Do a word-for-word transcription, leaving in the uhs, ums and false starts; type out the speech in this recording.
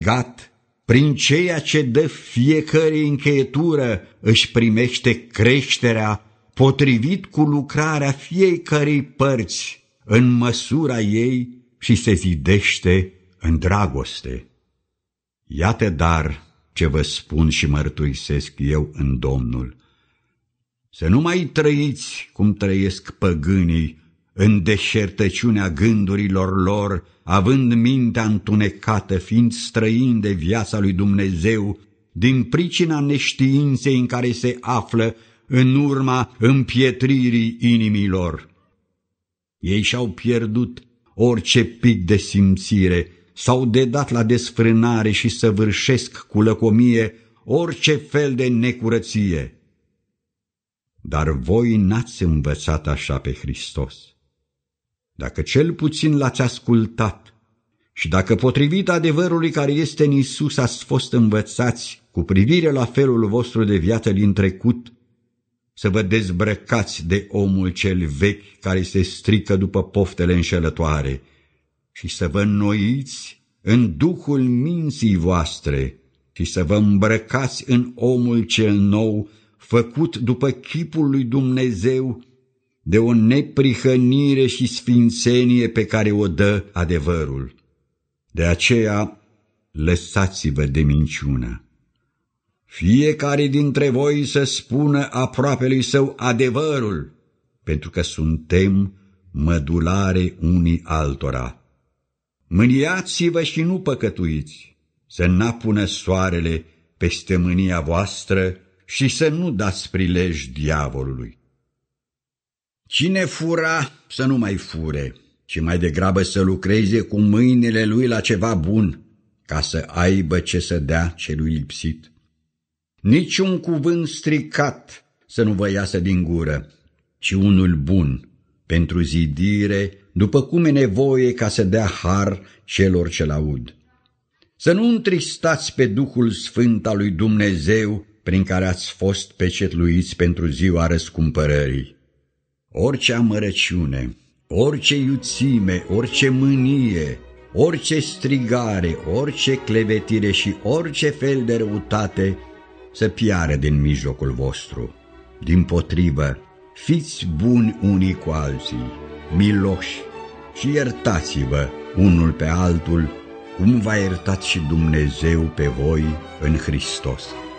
gat, prin ceea ce dă fiecare încheietură, își primește creșterea potrivit cu lucrarea fiecărei părți în măsura ei și se zidește în dragoste. Iată dar ce vă spun și mărturisesc eu în Domnul: să nu mai trăiți cum trăiesc păgânii, în deșertăciunea gândurilor lor, având mintea întunecată, fiind străini de viața lui Dumnezeu, din pricina neștiinței în care se află în urma împietririi inimilor. Ei și-au pierdut orice pic de simțire, s-au dedat la desfrânare și săvârșesc cu lăcomie orice fel de necurăție. Dar voi n-ați învățat așa pe Hristos. Dacă cel puțin l-ați ascultat și dacă potrivit adevărului care este în Iisus ați fost învățați cu privire la felul vostru de viață din trecut, să vă dezbrăcați de omul cel vechi care se strică după poftele înșelătoare și să vă înnoiți în duhul minții voastre și să vă îmbrăcați în omul cel nou, făcut după chipul lui Dumnezeu, de o neprihănire și sfințenie pe care o dă adevărul. De aceea, lăsați-vă de minciună. Fiecare dintre voi să spună aproapelui său adevărul, pentru că suntem mădulare unii altora. Mâniați-vă și nu păcătuiți, să n-apună soarele peste mânia voastră și să nu dați prilej diavolului. Cine fura, să nu mai fure, ci mai degrabă să lucreze cu mâinile lui la ceva bun, ca să aibă ce să dea celui lipsit. Niciun cuvânt stricat să nu vă iasă din gură, ci unul bun, pentru zidire, după cum e nevoie ca să dea har celor ce-l aud. Să nu întristați pe Duhul Sfânt al lui Dumnezeu, prin care ați fost pecetluiți pentru ziua răscumpărării. Orice amărăciune, orice iuțime, orice mânie, orice strigare, orice clevetire și orice fel de răutate să piară din mijlocul vostru. Dimpotrivă, fiți buni unii cu alții, miloși și iertați-vă unul pe altul, cum v-a iertat și Dumnezeu pe voi în Hristos.